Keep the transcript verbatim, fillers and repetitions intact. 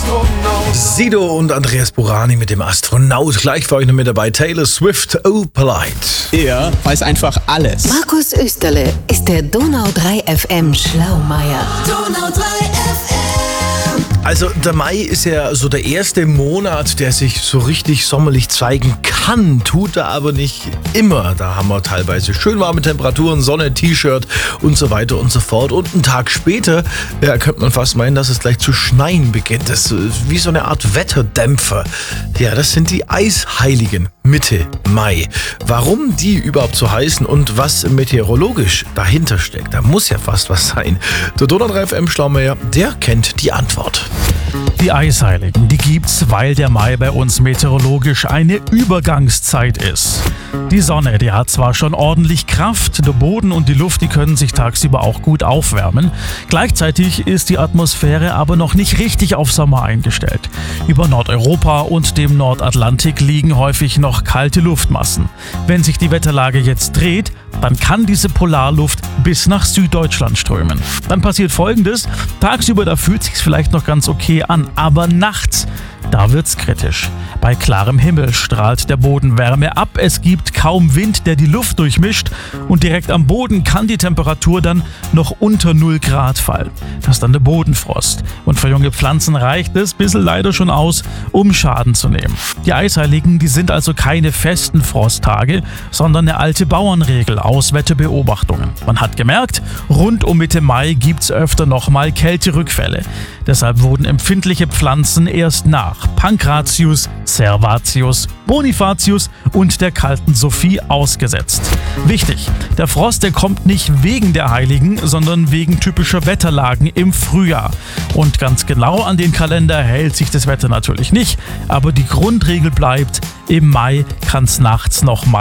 Sido und Andreas Burani mit dem Astronaut. Gleich für euch noch mit dabei Taylor Swift, Oh Polite. Er weiß einfach alles. Markus Österle ist der Donau drei F M Schlaumeier. Donau drei F M. Also der Mai ist ja so der erste Monat, der sich so richtig sommerlich zeigen kann, tut er aber nicht immer. Da haben wir teilweise schön warme Temperaturen, Sonne, T-Shirt und so weiter und so fort. Und einen Tag später, ja, könnte man fast meinen, dass es gleich zu schneien beginnt. Das ist wie so eine Art Wetterdämpfer. Ja, das sind die Eisheiligen Mitte Mai. Warum die überhaupt so heißen und was meteorologisch dahinter steckt, da muss ja fast was sein. Der Donau drei F M Schlaumeier, der kennt die Antwort. Die Eisheiligen, die gibt's, weil der Mai bei uns meteorologisch eine Übergangszeit ist. Die Sonne, die hat zwar schon ordentlich Kraft, der Boden und die Luft, die können sich tagsüber auch gut aufwärmen. Gleichzeitig ist die Atmosphäre aber noch nicht richtig auf Sommer eingestellt. Über Nordeuropa und dem Nordatlantik liegen häufig noch kalte Luftmassen. Wenn sich die Wetterlage jetzt dreht, dann kann diese Polarluft bis nach Süddeutschland strömen. Dann passiert Folgendes: Tagsüber, da fühlt sich's vielleicht noch ganz okay an, aber nachts, da wird's kritisch. Bei klarem Himmel strahlt der Boden Wärme ab, es gibt kaum Wind, der die Luft durchmischt und direkt am Boden kann die Temperatur dann noch unter null Grad fallen. Das ist dann der Bodenfrost. Und für junge Pflanzen reicht es bislang leider schon aus, um Schaden zu nehmen. Die Eisheiligen, die sind also keine festen Frosttage, sondern eine alte Bauernregel aus Wetterbeobachtungen. Man hat gemerkt, rund um Mitte Mai gibt's öfter nochmal Kälterückfälle. Deshalb wurden empfindliche Pflanzen erst nach Pankratius, Servatius, Bonifatius und der kalten Sophie ausgesetzt. Wichtig, der Frost, der kommt nicht wegen der Heiligen, sondern wegen typischer Wetterlagen im Frühjahr. Und ganz genau an den Kalender hält sich das Wetter natürlich nicht, aber die Grundregel bleibt, im Mai kann's nachts noch mal